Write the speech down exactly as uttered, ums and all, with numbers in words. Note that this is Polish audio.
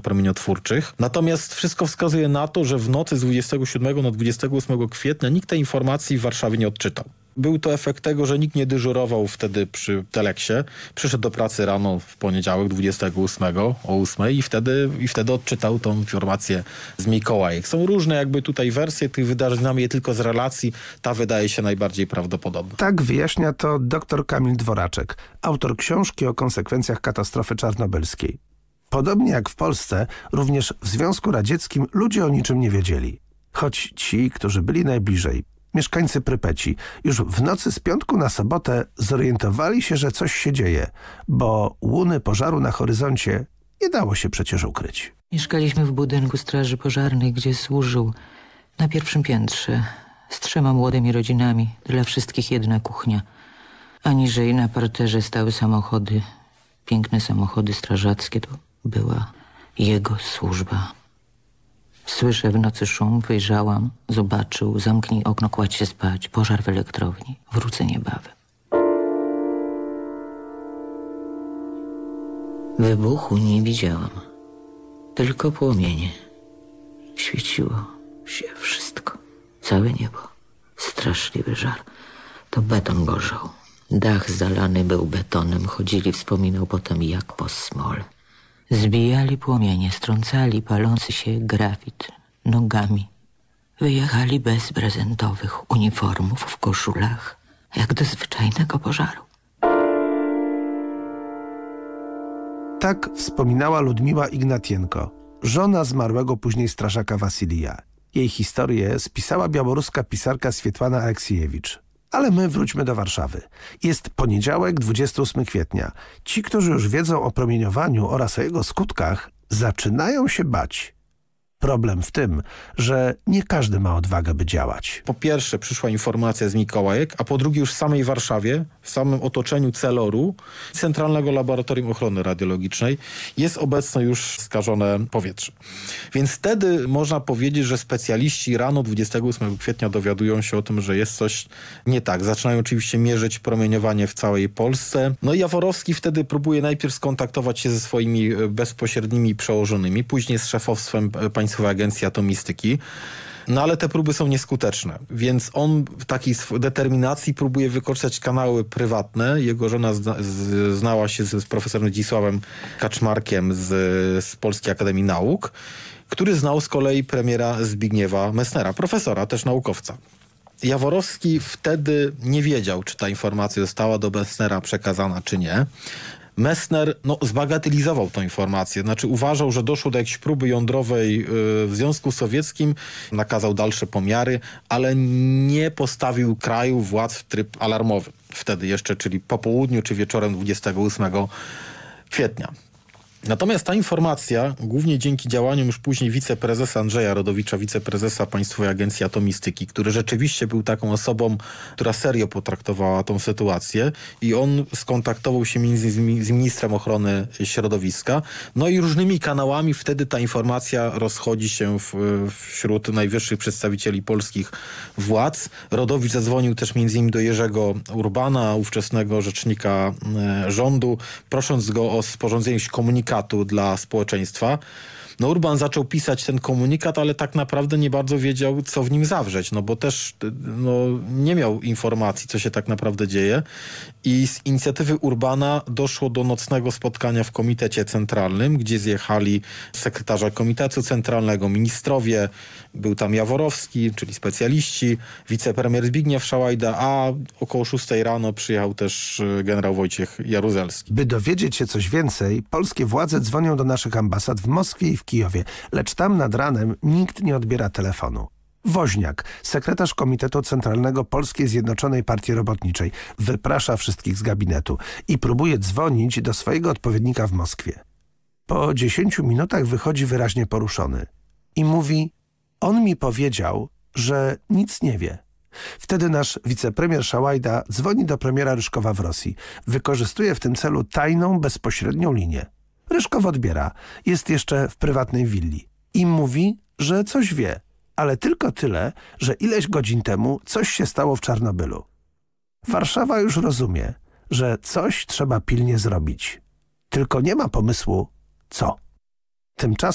promieniotwórczych. Natomiast wszystko wskazuje na to, że w nocy z dwudziestego siódmego na dwudziestego ósmego kwietnia nikt tej informacji w Warszawie nie odczytał. Był to efekt tego, że nikt nie dyżurował wtedy przy teleksie. Przyszedł do pracy rano w poniedziałek dwudziestego ósmego o ósmej i wtedy, i wtedy odczytał tą informację z Mikołajek. Są różne jakby tutaj wersje tych wydarzeń, znamy je tylko z relacji. Ta wydaje się najbardziej prawdopodobna. Tak wyjaśnia to dr Kamil Dworaczek, autor książki o konsekwencjach katastrofy czarnobylskiej. Podobnie jak w Polsce, również w Związku Radzieckim ludzie o niczym nie wiedzieli. Choć ci, którzy byli najbliżej, mieszkańcy Prypeci, już w nocy z piątku na sobotę zorientowali się, że coś się dzieje, bo łuny pożaru na horyzoncie nie dało się przecież ukryć. Mieszkaliśmy w budynku straży pożarnej, gdzie służył na pierwszym piętrze z trzema młodymi rodzinami, dla wszystkich jedna kuchnia. A niżej na parterze stały samochody, piękne samochody strażackie. To była jego służba. Słyszę w nocy szum, wyjrzałam, zobaczył, zamknij okno, kładź się spać, pożar w elektrowni, wrócę niebawem. Wybuchu nie widziałam, tylko płomienie. Świeciło się wszystko, całe niebo, straszliwy żar. To beton gorzał, dach zalany był betonem, chodzili, wspominał potem jak po smole. Zbijali płomienie, strącali palący się grafit nogami. Wyjechali bez prezentowych uniformów w koszulach, jak do zwyczajnego pożaru. Tak wspominała Ludmiła Ignatienko, żona zmarłego później strażaka Wasilija. Jej historię spisała białoruska pisarka Swietłana Aleksiejewicz. Ale my wróćmy do Warszawy. Jest poniedziałek, dwudziestego ósmego kwietnia. Ci, którzy już wiedzą o promieniowaniu oraz o jego skutkach, zaczynają się bać. Problem w tym, że nie każdy ma odwagę, by działać. Po pierwsze przyszła informacja z Mikołajek, a po drugie już w samej Warszawie, w samym otoczeniu Celoru, Centralnego Laboratorium Ochrony Radiologicznej, jest obecne już skażone powietrze. Więc wtedy można powiedzieć, że specjaliści rano dwudziestego ósmego kwietnia dowiadują się o tym, że jest coś nie tak. Zaczynają oczywiście mierzyć promieniowanie w całej Polsce. No i Jaworowski wtedy próbuje najpierw skontaktować się ze swoimi bezpośrednimi przełożonymi, później z szefostwem Państwowej Agencji Atomistyki. No ale te próby są nieskuteczne, więc on w takiej determinacji próbuje wykorzystać kanały prywatne. Jego żona zna, z, znała się z, z profesorem Zdzisławem Kaczmarkiem z, z Polskiej Akademii Nauk, który znał z kolei premiera Zbigniewa Messnera, profesora, też naukowca. Jaworowski wtedy nie wiedział, czy ta informacja została do Messnera przekazana, czy nie. Messner no, zbagatelizował tę informację, znaczy uważał, że doszło do jakiejś próby jądrowej w Związku Sowieckim, nakazał dalsze pomiary, ale nie postawił kraju, władz w tryb alarmowy wtedy jeszcze, czyli po południu czy wieczorem dwudziestego ósmego kwietnia. Natomiast ta informacja, głównie dzięki działaniom już później wiceprezesa Andrzeja Rodowicza, wiceprezesa Państwowej Agencji Atomistyki, który rzeczywiście był taką osobą, która serio potraktowała tą sytuację i on skontaktował się między innymi z ministrem ochrony środowiska. No i różnymi kanałami wtedy ta informacja rozchodzi się w, wśród najwyższych przedstawicieli polskich władz. Rodowicz zadzwonił też między innymi do Jerzego Urbana, ówczesnego rzecznika e, rządu, prosząc go o sporządzenie komunikatu dla społeczeństwa. No Urban zaczął pisać ten komunikat, ale tak naprawdę nie bardzo wiedział, co w nim zawrzeć, no bo też no, nie miał informacji, co się tak naprawdę dzieje. I z inicjatywy Urbana doszło do nocnego spotkania w Komitecie Centralnym, gdzie zjechali sekretarza Komitetu Centralnego, ministrowie, był tam Jaworowski, czyli specjaliści, wicepremier Zbigniew Szałajda, a około szóstej rano przyjechał też generał Wojciech Jaruzelski. By dowiedzieć się coś więcej, polskie władze dzwonią do naszych ambasad w Moskwie i w Kijowie, lecz tam nad ranem nikt nie odbiera telefonu. Woźniak, sekretarz Komitetu Centralnego Polskiej Zjednoczonej Partii Robotniczej, wyprasza wszystkich z gabinetu i próbuje dzwonić do swojego odpowiednika w Moskwie. Po dziesięciu minutach wychodzi wyraźnie poruszony i mówi: on mi powiedział, że nic nie wie. Wtedy nasz wicepremier Szałajda dzwoni do premiera Ryszkowa w Rosji. Wykorzystuje w tym celu tajną, bezpośrednią linię. Ryszkow odbiera. Jest jeszcze w prywatnej willi. I mówi, że coś wie, ale tylko tyle, że ileś godzin temu coś się stało w Czarnobylu. Warszawa już rozumie, że coś trzeba pilnie zrobić. Tylko nie ma pomysłu, co. Tymczasem